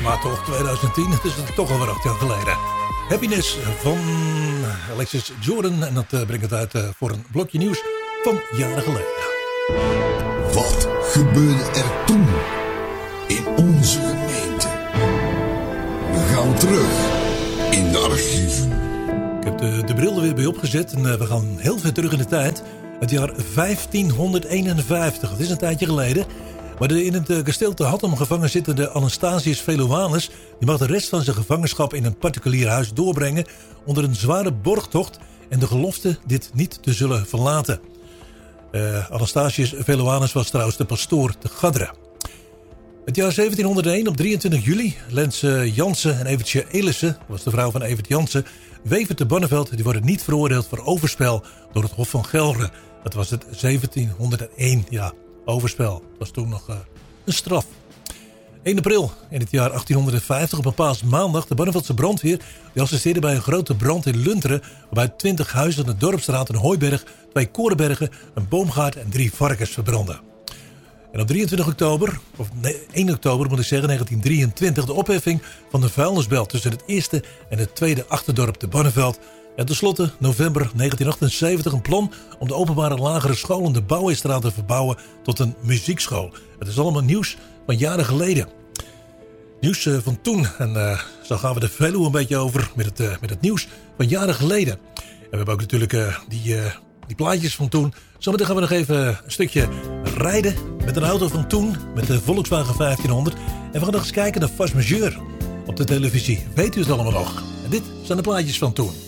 Maar toch 2010, het is toch alweer 8 jaar geleden. Happiness van Alexis Jordan. En dat brengt het uit voor een blokje nieuws van jaren geleden. Wat gebeurde er toen in onze gemeente? We gaan terug in de archieven. Ik heb de bril er weer bij opgezet en we gaan heel ver terug in de tijd. Het jaar 1551. Het is een tijdje geleden. Maar in het kasteel te Hattem gevangen zittende Anastasius Veluwanus... die mag de rest van zijn gevangenschap in een particulier huis doorbrengen... onder een zware borgtocht en de gelofte dit niet te zullen verlaten. Anastasius Veluwanus was trouwens de pastoor te Gadra. Het jaar 1701, op 23 juli, Lens Jansen en Evertje Elissen... dat was de vrouw van Evert Jansen, Wever te Bonneveld... die worden niet veroordeeld voor overspel door het Hof van Gelre. Dat was het 1701, ja, overspel. Dat was toen nog een straf. 1 april in het jaar 1850, op een paasmaandag, de Bonneveldse brandweer... die assisteerde bij een grote brand in Lunteren... waarbij 20 huizen in de Dorpsstraat, een hooiberg, 2 korenbergen... een boomgaard en 3 varkens verbrandden. En op 23 oktober, of 1 oktober moet ik zeggen, 1923... de opheffing van de vuilnisbelt tussen het eerste en het tweede achterdorp te Bonneveld... En tenslotte november 1978 een plan om de openbare lagere school in de Bouwestraat te verbouwen tot een muziekschool. Het is allemaal nieuws van jaren geleden. Nieuws van toen. En zo gaan we de Veluwe een beetje over met het nieuws van jaren geleden. En we hebben ook natuurlijk die plaatjes van toen. Zometeen gaan we nog even een stukje rijden met een auto van toen. Met de Volkswagen 1500. En we gaan nog eens kijken naar Force Majeure op de televisie. Weet u het allemaal nog? En dit zijn de plaatjes van toen.